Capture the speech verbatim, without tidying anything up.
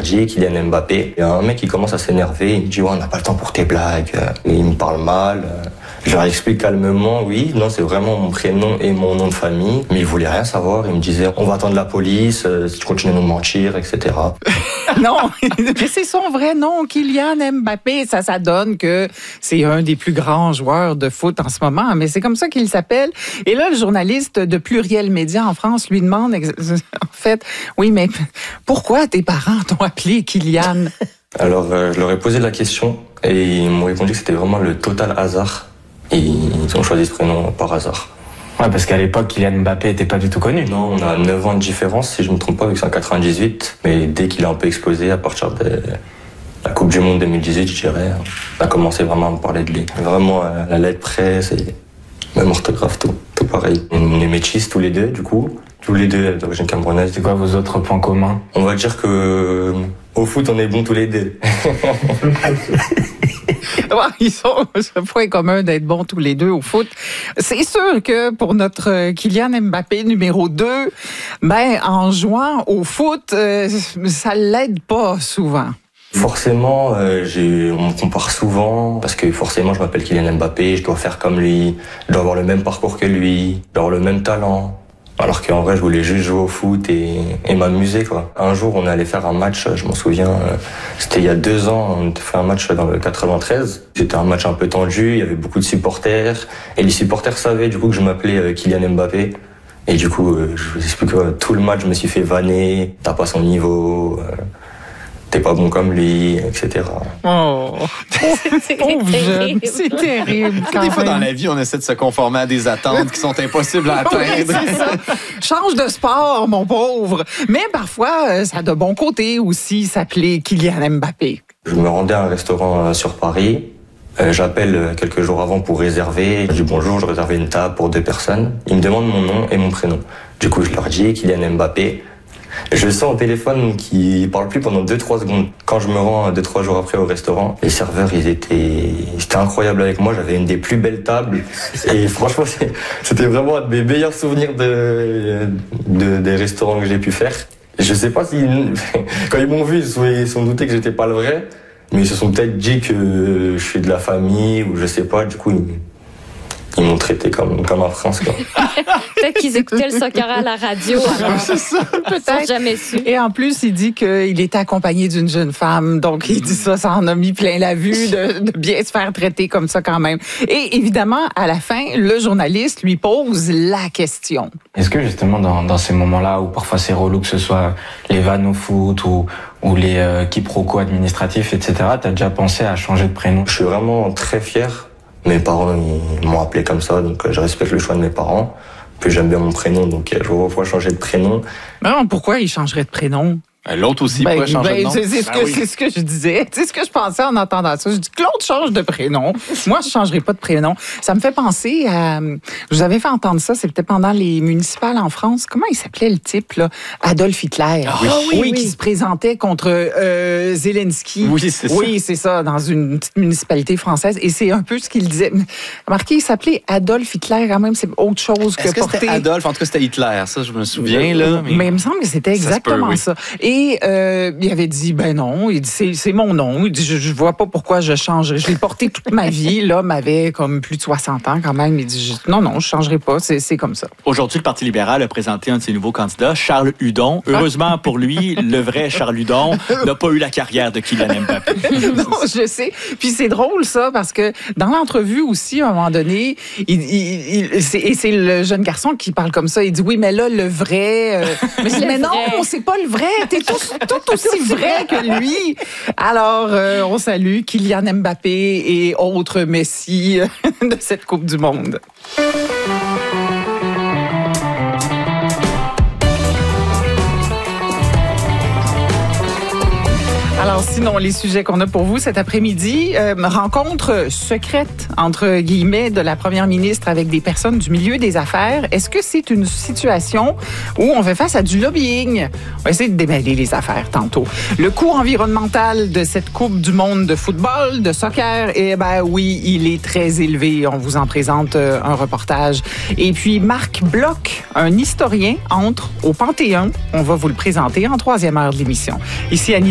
dit Kylian Mbappé. Il y a un mec qui commence à s'énerver, il me dit ouais, on n'a pas le temps pour tes blagues. Et il me parle mal. Je leur explique calmement, oui, non, c'est vraiment mon prénom et mon nom de famille. Mais il voulait rien savoir. Il me disait, on va attendre la police, euh, si tu continues à nous mentir, et cetera. Non, mais c'est son vrai nom, Kylian Mbappé. Ça, ça donne que c'est un des plus grands joueurs de foot en ce moment. Mais c'est comme ça qu'il s'appelle. Et là, le journaliste de Pluriel Média en France lui demande, en fait, oui, mais pourquoi tes parents t'ont appelé Kylian? Alors, euh, je leur ai posé la question et ils m'ont répondu que c'était vraiment le total hasard. Et ils ont choisi ce prénom par hasard. Ouais, parce qu'à l'époque, Kylian Mbappé était pas du tout connu. Non, on a neuf ans de différence, si je me trompe pas, vu que c'est en quatre-vingt-dix-huit. Mais dès qu'il a un peu explosé, à partir de la Coupe du Monde deux mille dix-huit, je dirais, on a commencé vraiment à me parler de lui. Vraiment, la lettre presse et même orthographe, tout, tout pareil. On est métis tous les deux, du coup. Tous les deux d'origine camerounaise. C'est quoi vos autres points communs? On va dire que au foot, on est bons tous les deux. Ouais, ils ont ce point commun d'être bons tous les deux au foot. C'est sûr que pour notre Kylian Mbappé numéro deux, ben, en jouant au foot, euh, ça l'aide pas souvent. Forcément, euh, j'ai, on me compare souvent parce que forcément, je m'appelle Kylian Mbappé, je dois faire comme lui, je dois avoir le même parcours que lui, je dois avoir le même talent. Alors qu'en vrai, je voulais juste jouer au foot et, et m'amuser, quoi. Un jour, on est allé faire un match, je m'en souviens, euh, c'était il y a deux ans, on a fait un match dans le quatre-vingt-treize. C'était un match un peu tendu, il y avait beaucoup de supporters. Et les supporters savaient, du coup, que je m'appelais euh, Kylian Mbappé. Et du coup, euh, je vous explique, euh, tout le match, je me suis fait vanner, t'as pas son niveau, euh, t'es pas bon comme lui, et cetera. Oh, pauvre jeune, c'est terrible. Des fois, dans la vie, on essaie de se conformer à des attentes qui sont impossibles à atteindre. Oui, c'est ça. Change de sport, mon pauvre. Mais parfois, ça a de bons côtés aussi, s'appeler Kylian Mbappé. Je me rendais à un restaurant sur Paris. Euh, j'appelle quelques jours avant pour réserver. Je dis bonjour, je réservais une table pour deux personnes. Ils me demandent mon nom et mon prénom. Du coup, je leur dis Kylian Mbappé. Je sens au téléphone qu'il parle plus pendant deux trois secondes. Quand je me rends deux trois jours après au restaurant, les serveurs, ils étaient, c'était incroyable avec moi. J'avais une des plus belles tables. Et franchement, c'était vraiment un de mes meilleurs souvenirs de, de, des restaurants que j'ai pu faire. Je sais pas si, quand ils m'ont vu, ils se sont doutés que j'étais pas le vrai. Mais ils se sont peut-être dit que je suis de la famille ou je sais pas. Du coup, ils, ils m'ont traité comme, comme un prince, quoi. Peut-être qu'ils écoutaient le soccer à la radio. Alors, c'est ça, peut-être. Jamais su. Et en plus, il dit qu'il était accompagné d'une jeune femme. Donc, il dit ça, ça en a mis plein la vue de, de bien se faire traiter comme ça quand même. Et évidemment, à la fin, le journaliste lui pose la question. Est-ce que justement, dans, dans ces moments-là où parfois c'est relou, que ce soit les vannes au foot ou, ou les euh, quiproquos administratifs, et cetera, t'as déjà pensé à changer de prénom? Je suis vraiment très fier. Mes parents ils m'ont appelé comme ça, donc je respecte le choix de mes parents. Puis j'aime bien mon prénom, donc je vois changer de prénom. Non, pourquoi il changerait de prénom? L'autre aussi ben, pourrait changer ben, de nom. C'est, c'est, ce ben que, oui. c'est ce que je disais. C'est ce que je pensais en entendant ça. Je dis que l'autre change de prénom. Moi, je ne changerai pas de prénom. Ça me fait penser à... Je vous avais fait entendre ça, c'était pendant les municipales en France. Comment il s'appelait le type, là? Adolf Hitler. Ah, oui. oui, oui. qui se présentait contre euh, Zelensky. Oui, c'est ça. Oui, c'est ça, dans une petite municipalité française. Et c'est un peu ce qu'il disait. Remarquez, il s'appelait Adolf Hitler quand même. C'est autre chose que Est-ce que porter... c'était Adolphe? En tout cas, c'était Hitler. Ça, je me souviens, là. Mais, mais il me semble que c'était exactement ça. Ça se peut, oui. Et euh, il avait dit, ben non, il dit, c'est, c'est mon nom. Il dit, je, je vois pas pourquoi je changerais. Je l'ai porté toute ma vie. L'homme avait comme plus de soixante ans quand même. Il dit, je, non, non, je changerai pas. C'est, c'est comme ça. Aujourd'hui, le Parti libéral a présenté un de ses nouveaux candidats, Charles Hudon. Heureusement pour lui, le vrai Charles Hudon n'a pas eu la carrière de Kylian Mbappé. Non, je sais. Puis c'est drôle, ça, parce que dans l'entrevue aussi, à un moment donné, il, il, il, c'est, et c'est le jeune garçon qui parle comme ça. Il dit, oui, mais là, le vrai... Euh... Mais, je dis, mais non, c'est pas le vrai. T'es tout, tout aussi vrai que lui. Alors, euh, on salue Kylian Mbappé et autres Messi de cette Coupe du Monde. Alors, sinon, les sujets qu'on a pour vous cet après-midi, euh, rencontre secrète, entre guillemets, de la première ministre avec des personnes du milieu des affaires. Est-ce que c'est une situation où on fait face à du lobbying? On va essayer de démêler les affaires tantôt. Le coût environnemental de cette Coupe du monde de football, de soccer, eh ben oui, il est très élevé. On vous en présente euh, un reportage. Et puis, Marc Bloch, un historien, entre au Panthéon. On va vous le présenter en troisième heure de l'émission. Ici, Annie